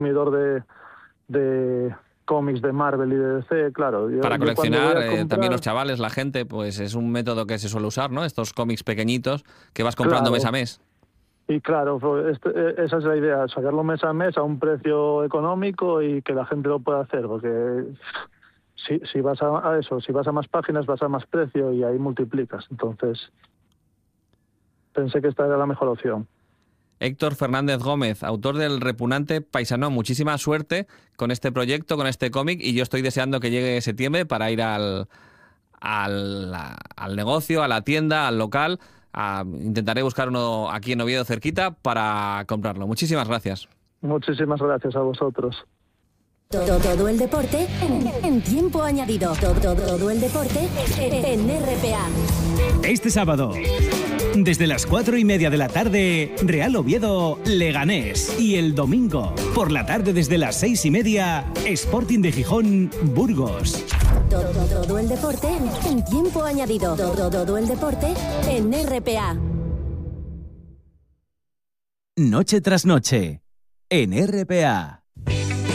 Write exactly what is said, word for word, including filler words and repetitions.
consumidor de, de cómics de Marvel y de D C, claro. Yo, Para yo coleccionar, comprar... eh, también los chavales, la gente, pues es un método que se suele usar, ¿no? Estos cómics pequeñitos que vas comprando Claro. mes a mes. Y claro, este, esa es la idea, sacarlo mes a mes a un precio económico y que la gente lo pueda hacer, porque si, si vas a, a eso, si vas a más páginas vas a más precio y ahí multiplicas. Entonces, pensé que esta era la mejor opción. Héctor Fernández Gómez, autor del repugnante Paisano, muchísima suerte con este proyecto, con este cómic, y yo estoy deseando que llegue septiembre para ir al, al, al negocio, a la tienda, al local. A, intentaré buscar uno aquí en Oviedo cerquita para comprarlo. Muchísimas gracias. Muchísimas gracias a vosotros. Todo, todo el deporte en, en tiempo añadido. Todo, todo, todo el deporte en R P A. Este sábado, desde las cuatro y media de la tarde, Real Oviedo, Leganés. Y el domingo, por la tarde desde las seis y media, Sporting de Gijón, Burgos. Todo, todo, todo el deporte en tiempo añadido. Todo, todo, todo el deporte en R P A. Noche tras noche, en R P A.